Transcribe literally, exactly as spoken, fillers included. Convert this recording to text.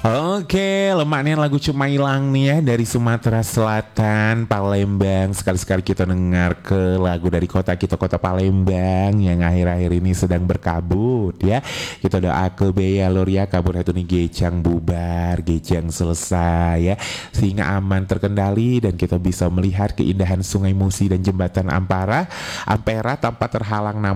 Oke, lemaknya lagu Cuma Hilang nih ya dari Sumatera Selatan, Palembang. Sekali-sekali kita dengar ke lagu dari kota kita, kota Palembang yang akhir-akhir ini sedang berkabut ya. Kita doa ke Beya Loria kabur itu nih gecang bubar, gecang selesai ya. Sehingga aman terkendali dan kita bisa melihat keindahan Sungai Musi dan jembatan Ampara, Ampera tanpa terhalang